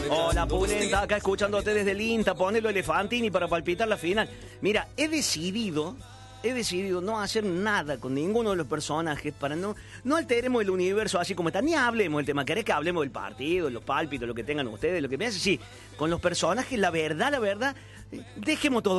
Hola, Pulenta, acá escuchándote desde el INTA, ponelo Elefantini para palpitar la final. Mira, he decidido no hacer nada con ninguno de los personajes para no alteremos el universo así como está, ni hablemos del tema. ¿Querés que hablemos del partido, los pálpitos, lo que tengan ustedes, lo que me hace? Sí, con los personajes, la verdad, dejemos todo